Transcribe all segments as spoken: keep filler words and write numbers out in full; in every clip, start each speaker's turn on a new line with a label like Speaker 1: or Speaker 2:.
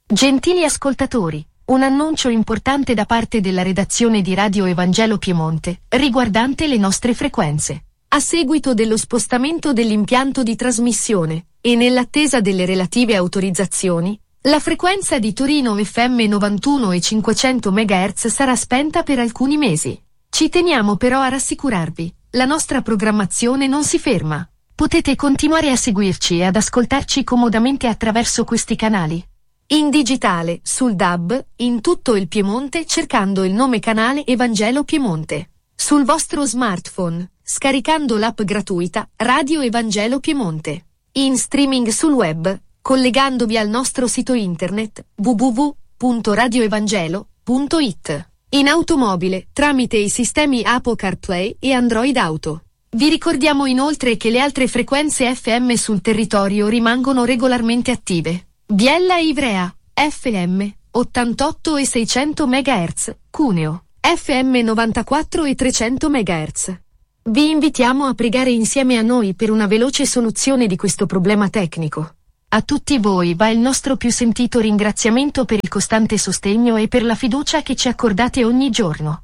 Speaker 1: Gentili ascoltatori, un annuncio importante da parte della redazione di Radio Evangelo Piemonte, riguardante le nostre frequenze. A seguito dello spostamento dell'impianto di trasmissione, e nell'attesa delle relative autorizzazioni, la frequenza di Torino F M novantuno e cinquecento megahertz sarà spenta per alcuni mesi. Ci teniamo però a rassicurarvi, la nostra programmazione non si ferma. Potete continuare a seguirci e ad ascoltarci comodamente attraverso questi canali. In digitale, sul D A B, in tutto il Piemonte cercando il nome canale Evangelo Piemonte. Sul vostro smartphone, scaricando l'app gratuita Radio Evangelo Piemonte. In streaming sul web, collegandovi al nostro sito internet w w w punto radio evangelo punto i t. In automobile, tramite i sistemi Apple CarPlay e Android Auto. Vi ricordiamo inoltre che le altre frequenze F M sul territorio rimangono regolarmente attive. Biella e Ivrea, F M, ottantotto e seicento megahertz, Cuneo, F M novantaquattro e trecento megahertz. Vi invitiamo a pregare insieme a noi per una veloce soluzione di questo problema tecnico. A tutti voi va il nostro più sentito ringraziamento per il costante sostegno e per la fiducia che ci accordate ogni giorno.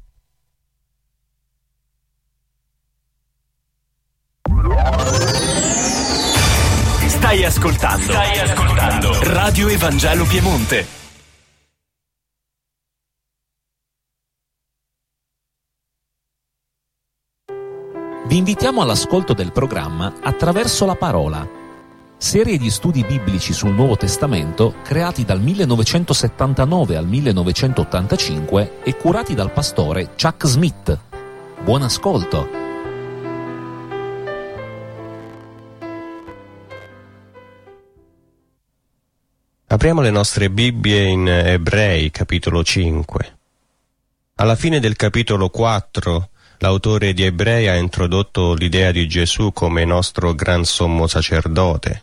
Speaker 2: Stai ascoltando. Stai ascoltando. Radio Evangelo Piemonte.
Speaker 3: Vi invitiamo all'ascolto del programma Attraverso la Parola, serie di studi biblici sul Nuovo Testamento creati dal millenovecentosettantanove al millenovecentottantacinque e curati dal pastore Chuck Smith. Buon ascolto!
Speaker 4: Apriamo le nostre Bibbie in Ebrei, capitolo cinque. Alla fine del capitolo quattro, l'autore di Ebrei ha introdotto l'idea di Gesù come nostro gran sommo sacerdote.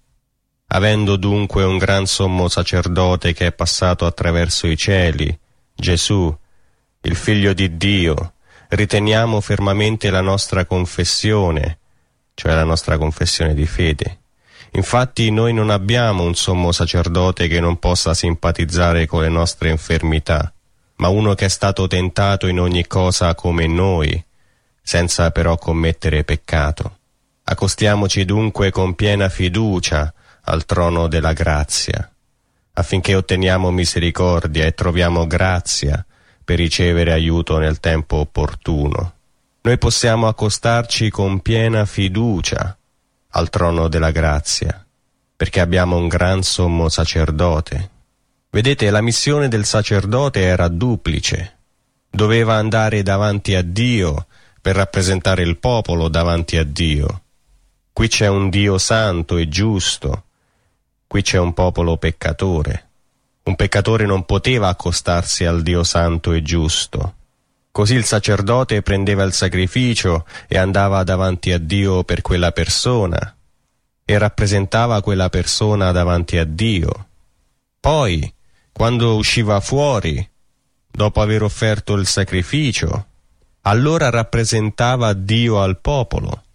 Speaker 4: Avendo dunque un gran sommo sacerdote che è passato attraverso i cieli, Gesù, il Figlio di Dio, riteniamo fermamente la nostra confessione, cioè la nostra confessione di fede. Infatti noi non abbiamo un sommo sacerdote che non possa simpatizzare con le nostre infermità, ma uno che è stato tentato in ogni cosa come noi, senza però commettere peccato. Accostiamoci dunque con piena fiducia al trono della grazia, affinché otteniamo misericordia e troviamo grazia per ricevere aiuto nel tempo opportuno. Noi possiamo accostarci con piena fiducia al trono della grazia, perché abbiamo un gran sommo sacerdote. Vedete, la missione del sacerdote era duplice. Doveva andare davanti a Dio per rappresentare il popolo davanti a Dio. Qui c'è un Dio santo e giusto, qui c'è un popolo peccatore. Un peccatore non poteva accostarsi al Dio santo e giusto. Così il sacerdote prendeva il sacrificio e andava davanti a Dio per quella persona e rappresentava quella persona davanti a Dio. Poi, quando usciva fuori, dopo aver offerto il sacrificio, allora rappresentava Dio al popolo.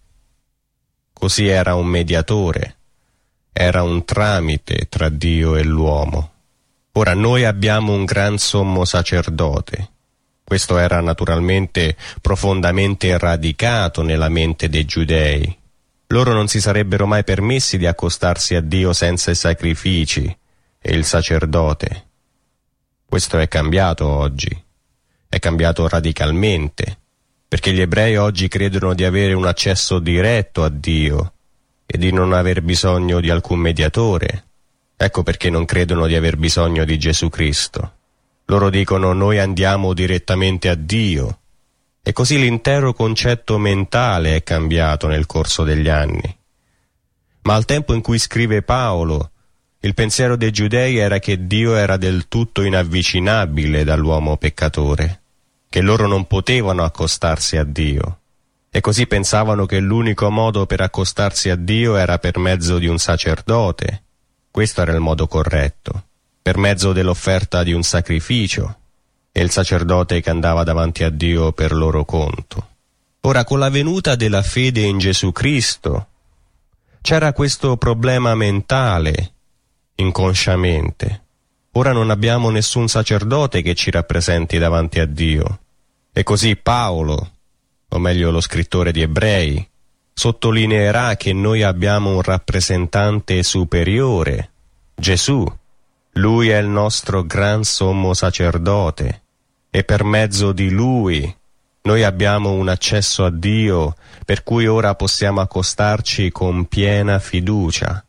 Speaker 4: Così era un mediatore, era un tramite tra Dio e l'uomo. Ora noi abbiamo un gran sommo sacerdote. Questo era naturalmente profondamente radicato nella mente dei giudei. Loro non si sarebbero mai permessi di accostarsi a Dio senza i sacrifici e il sacerdote. Questo è cambiato oggi, è cambiato radicalmente, perché gli ebrei oggi credono di avere un accesso diretto a Dio e di non aver bisogno di alcun mediatore. Ecco perché non credono di aver bisogno di Gesù Cristo. Loro dicono noi andiamo direttamente a Dio, e così l'intero concetto mentale è cambiato nel corso degli anni. Ma al tempo in cui scrive Paolo, il pensiero dei giudei era che Dio era del tutto inavvicinabile dall'uomo peccatore, che loro non potevano accostarsi a Dio, e così pensavano che l'unico modo per accostarsi a Dio era per mezzo di un sacerdote. Questo era il modo corretto, per mezzo dell'offerta di un sacrificio, e il sacerdote che andava davanti a Dio per loro conto. Ora, con la venuta della fede in Gesù Cristo, c'era questo problema mentale, inconsciamente. Ora non abbiamo nessun sacerdote che ci rappresenti davanti a Dio. E così Paolo, o meglio lo scrittore di Ebrei, sottolineerà che noi abbiamo un rappresentante superiore, Gesù. Lui è il nostro gran sommo sacerdote e per mezzo di Lui noi abbiamo un accesso a Dio per cui ora possiamo accostarci con piena fiducia,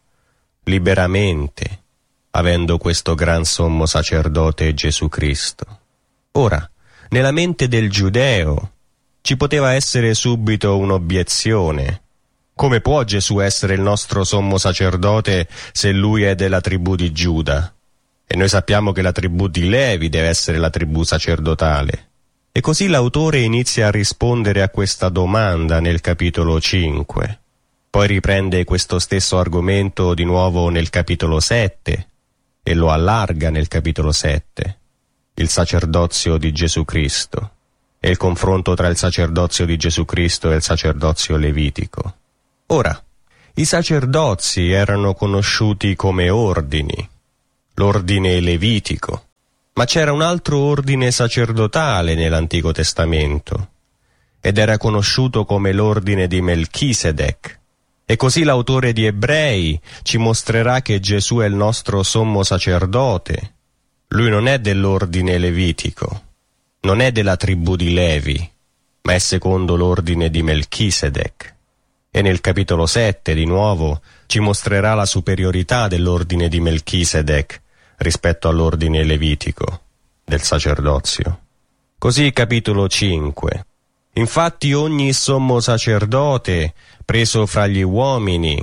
Speaker 4: liberamente, avendo questo gran sommo sacerdote Gesù Cristo. Ora, nella mente del giudeo ci poteva essere subito un'obiezione. Come può Gesù essere il nostro sommo sacerdote se lui è della tribù di Giuda? E noi sappiamo che la tribù di Levi deve essere la tribù sacerdotale. E così l'autore inizia a rispondere a questa domanda nel capitolo cinque. Poi riprende questo stesso argomento di nuovo nel capitolo sette e lo allarga nel capitolo sette. Il sacerdozio di Gesù Cristo e il confronto tra il sacerdozio di Gesù Cristo e il sacerdozio levitico. Ora, i sacerdozi erano conosciuti come ordini, l'ordine levitico, ma c'era un altro ordine sacerdotale nell'Antico Testamento, ed era conosciuto come l'ordine di Melchisedec. E così l'autore di Ebrei ci mostrerà che Gesù è il nostro sommo sacerdote. Lui non è dell'ordine levitico, non è della tribù di Levi, ma è secondo l'ordine di Melchisedec. E nel capitolo sette, di nuovo, ci mostrerà la superiorità dell'ordine di Melchisedec rispetto all'ordine levitico del sacerdozio. Così capitolo cinque. Infatti ogni sommo sacerdote, preso fra gli uomini,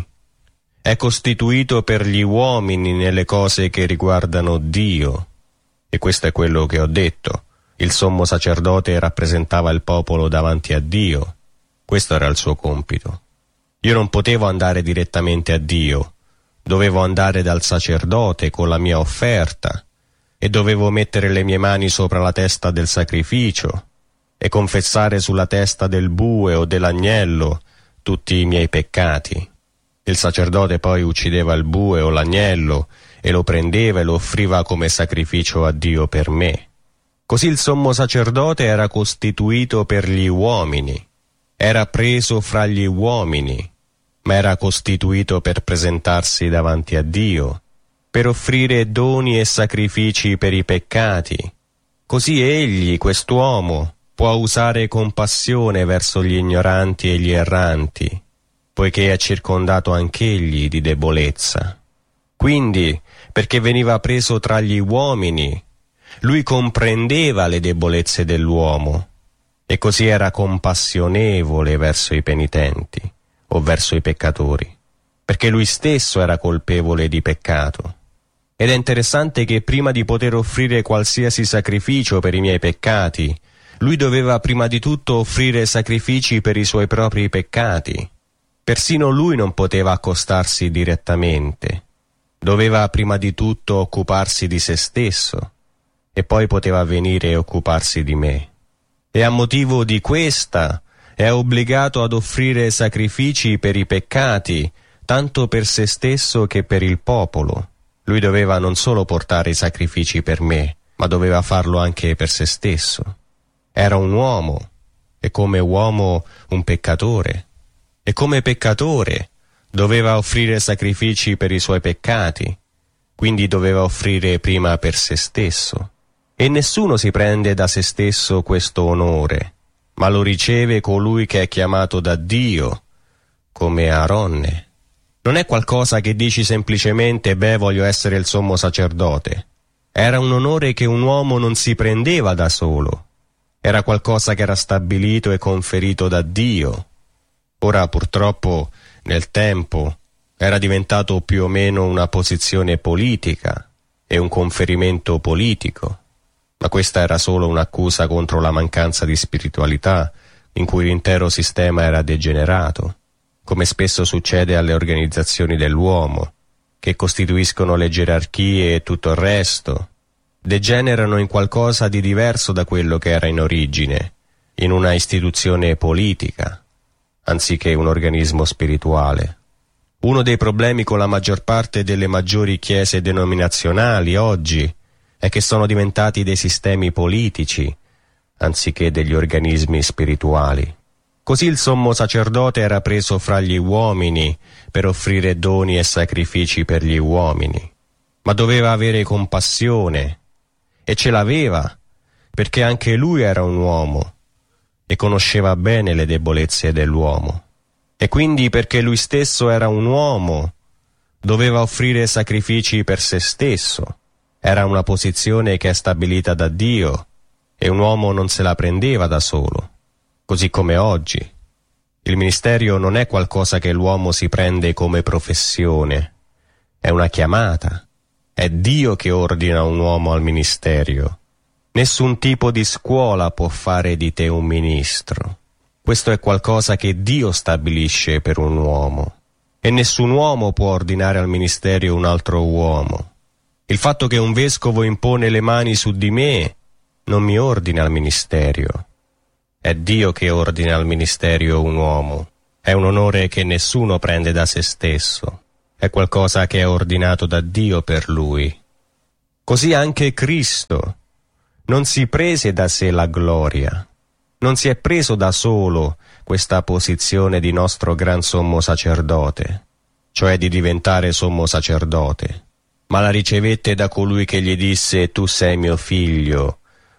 Speaker 4: è costituito per gli uomini nelle cose che riguardano Dio. E questo è quello che ho detto. Il sommo sacerdote rappresentava il popolo davanti a Dio. Questo era il suo compito. Io non potevo andare direttamente a Dio, dovevo andare dal sacerdote con la mia offerta e dovevo mettere le mie mani sopra la testa del sacrificio e confessare sulla testa del bue o dell'agnello tutti i miei peccati. Il sacerdote poi uccideva il bue o l'agnello e lo prendeva e lo offriva come sacrificio a Dio per me. Così il sommo sacerdote era costituito per gli uomini, era preso fra gli uomini, ma era costituito per presentarsi davanti a Dio, per offrire doni e sacrifici per i peccati. Così egli, quest'uomo, può usare compassione verso gli ignoranti e gli erranti, poiché è circondato anch'egli di debolezza. Quindi, perché veniva preso tra gli uomini, lui comprendeva le debolezze dell'uomo, e così era compassionevole verso i penitenti, o verso i peccatori, perché lui stesso era colpevole di peccato. Ed è interessante che prima di poter offrire qualsiasi sacrificio per i miei peccati, lui doveva prima di tutto offrire sacrifici per i suoi propri peccati. Persino lui non poteva accostarsi direttamente. Doveva prima di tutto occuparsi di se stesso, e poi poteva venire e occuparsi di me. E a motivo di questa è obbligato ad offrire sacrifici per i peccati, tanto per se stesso che per il popolo. Lui doveva non solo portare i sacrifici per me, ma doveva farlo anche per se stesso. Era un uomo, e come uomo un peccatore, e come peccatore doveva offrire sacrifici per i suoi peccati, quindi doveva offrire prima per se stesso. E nessuno si prende da se stesso questo onore, ma lo riceve colui che è chiamato da Dio, come Aaronne. Non è qualcosa che dici semplicemente, beh, voglio essere il sommo sacerdote. Era un onore che un uomo non si prendeva da solo. Era qualcosa che era stabilito e conferito da Dio. Ora, purtroppo, nel tempo, era diventato più o meno una posizione politica e un conferimento politico. Ma questa era solo un'accusa contro la mancanza di spiritualità in cui l'intero sistema era degenerato, come spesso succede alle organizzazioni dell'uomo, che costituiscono le gerarchie e tutto il resto, degenerano in qualcosa di diverso da quello che era in origine, in una istituzione politica, anziché un organismo spirituale. Uno dei problemi con la maggior parte delle maggiori chiese denominazionali oggi è che sono diventati dei sistemi politici anziché degli organismi spirituali. Così il sommo sacerdote era preso fra gli uomini per offrire doni e sacrifici per gli uomini, ma doveva avere compassione, e ce l'aveva, perché anche lui era un uomo e conosceva bene le debolezze dell'uomo. E quindi, perché lui stesso era un uomo, doveva offrire sacrifici per se stesso. Era una posizione che è stabilita da Dio, e un uomo non se la prendeva da solo. Così come oggi. Il ministero non è qualcosa che l'uomo si prende come professione, è una chiamata. È Dio che ordina un uomo al ministero. Nessun tipo di scuola può fare di te un ministro. Questo è qualcosa che Dio stabilisce per un uomo. E nessun uomo può ordinare al ministero un altro uomo. Il fatto che un vescovo impone le mani su di me non mi ordina al ministero. È Dio che ordina al ministero un uomo. È un onore che nessuno prende da se stesso. È qualcosa che è ordinato da Dio per lui. Così anche Cristo non si prese da sé la gloria. Non si è preso da solo questa posizione di nostro gran sommo sacerdote, cioè di diventare sommo sacerdote, ma la ricevette da colui che gli disse: tu sei mio figlio,